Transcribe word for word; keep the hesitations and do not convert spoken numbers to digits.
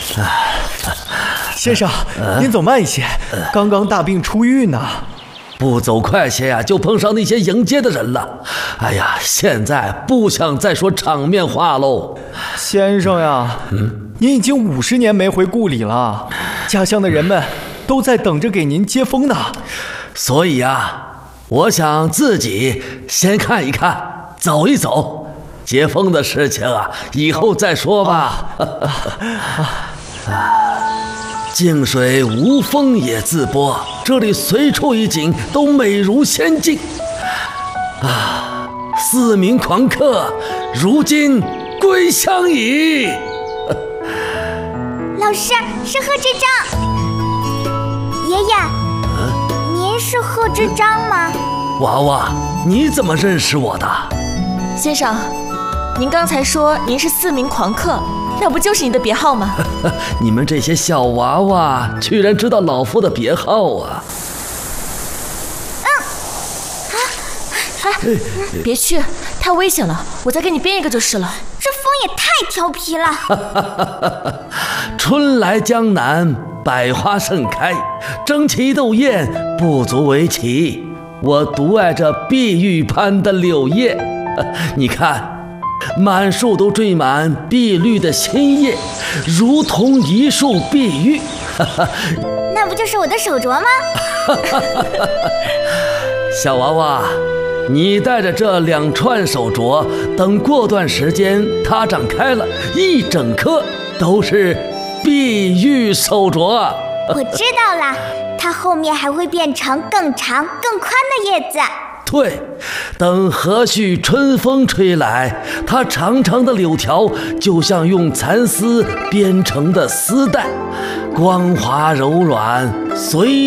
先生，您走慢一些，刚刚大病初愈呢。 不走快些呀，就碰上那些迎接的人了。哎呀，现在不想再说场面话喽。 先生呀，嗯，您已经五十年没回故里了，家乡的人们都在等着给您接风呢。 所以啊，我想自己先看一看，走一走。接风的事情啊，以后再说吧。静水无风也自波，这里随处一景都美如仙境啊！四名狂客如今归乡矣。 老师，是贺知章。爷爷，啊、您是贺知章吗？ 娃娃，你怎么认识我的？ 先生，您刚才说您是四名狂客，那不就是你的别号吗？ 你们这些小娃娃居然知道老夫的别号啊！ 嗯，啊啊！别去，太危险了，我再给你编一个就是了。 这风也太调皮了。 春来江南，百花盛开，争奇斗艳不足为奇。我独爱这碧玉般的柳叶，你看。满树都缀满碧绿的新叶，如同一束碧玉。 那不就是我的手镯吗？ 小娃娃，你带着这两串手镯，等过段时间它长开了，一整颗都是碧玉手镯。 我知道了，它后面还会变成更长更宽的叶子。 对，等和煦春风吹来，它长长的柳条就像用蚕丝编成的丝带，光滑柔软，随